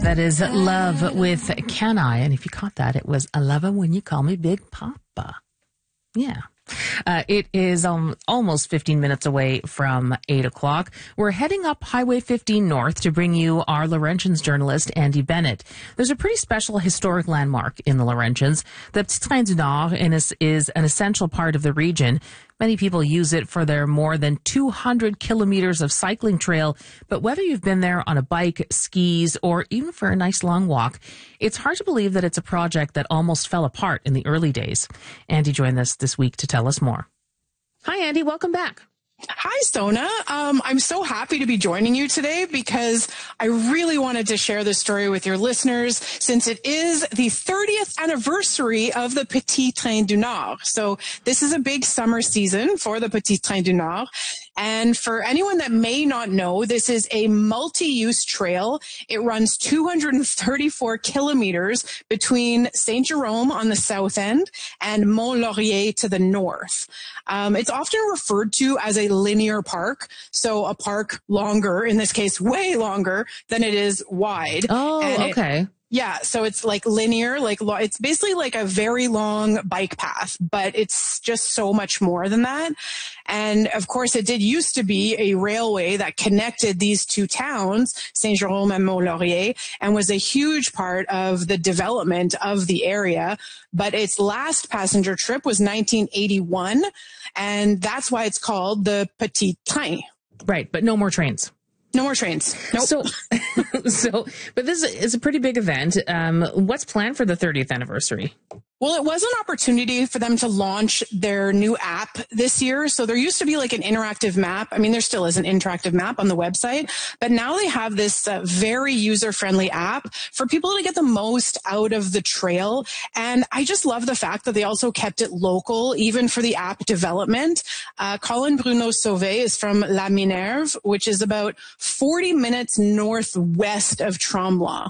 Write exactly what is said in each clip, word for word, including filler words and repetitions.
That is Love with Can I? And if you caught that, it was I love it when you call me Big Papa. Yeah. Uh, it is um, almost fifteen minutes away from eight o'clock. We're heading up Highway fifteen North to bring you our Laurentians journalist, Andy Bennett. There's a pretty special historic landmark in the Laurentians. The Petit Train du Nord is, is an essential part of the region. Many people use it for their more than two hundred kilometers of cycling trail. But whether you've been there on a bike, skis, or even for a nice long walk, it's hard to believe that it's a project that almost fell apart in the early days. Andy joined us this week to tell us more. Hi, Andy. Welcome back. Hi, Sona. Um, I'm so happy to be joining you today because I really wanted to share this story with your listeners since it is the thirtieth anniversary of the Petit Train du Nord. So this is a big summer season for the Petit Train du Nord. And for anyone that may not know, this is a multi-use trail. It runs two hundred thirty-four kilometers between Saint Jerome on the south end and Mont Laurier to the north. Um, it's often referred to as a linear park. So a park longer, in this case, way longer than it is wide. Oh, and okay. It, Yeah, so it's like linear, like it's basically like a very long bike path, but it's just so much more than that. And of course, it did used to be a railway that connected these two towns, Saint Jerome and Mont Laurier, and was a huge part of the development of the area. But its last passenger trip was nineteen eighty-one, and that's why it's called the Petit Train. Right, but no more trains. No more trains. Nope. So, so, but this is a pretty big event. Um, what's planned for the thirtieth anniversary? Well, it was an opportunity for them to launch their new app this year. So there used to be like an interactive map. I mean, there still is an interactive map on the website, but now they have this uh, very user-friendly app for people to get the most out of the trail. And I just love the fact that they also kept it local, even for the app development. Uh, Colin Bruno Sauvé is from La Minerve, which is about forty minutes northwest of Tremblant.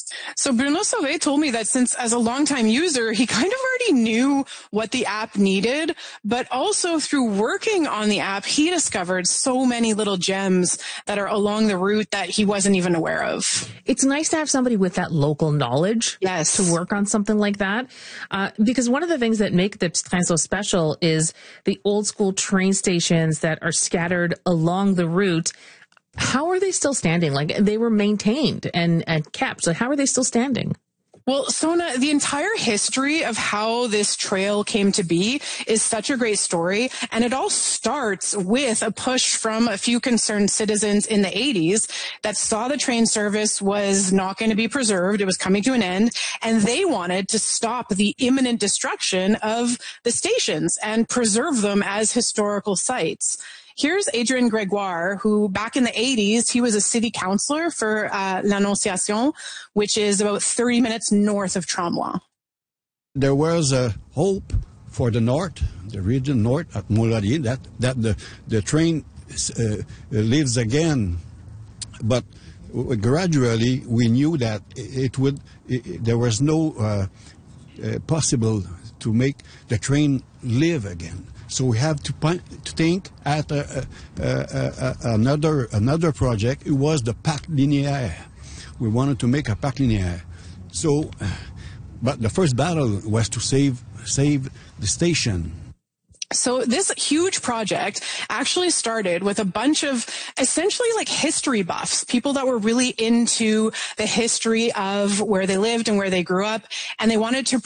So Bruno Sauvé told me that since as a longtime user, he kind of already knew what the app needed, but also through working on the app, he discovered so many little gems that are along the route that he wasn't even aware of. It's nice to have somebody with that local knowledge yes. to work on something like that. Uh, because one of the things that make the Petit Train so special is the old school train stations that are scattered along the route. How are they still standing? Like they were maintained and, and kept. So how are they still standing? Well, Sona, the entire history of how this trail came to be is such a great story. And it all starts with a push from a few concerned citizens in the eighties that saw the train service was not going to be preserved. It was coming to an end. And they wanted to stop the imminent destruction of the stations and preserve them as historical sites. Here's Adrian Gregoire, who back in the eighties, he was a city councillor for uh, L'Annonciation, which is about thirty minutes north of Tremblant. There was a hope for the north, the region north at Mont Laurier, that, that the, the train uh, lives again. But gradually, we knew that it would, it, there was no uh, uh, possible to make the train live again. So we have to, to think at a, a, a, a, another another project. It was the Parc Linéaire. We wanted to make a Parc Linéaire. So, but the first battle was to save save the station. So this huge project actually started with a bunch of essentially like history buffs, people that were really into the history of where they lived and where they grew up, and they wanted to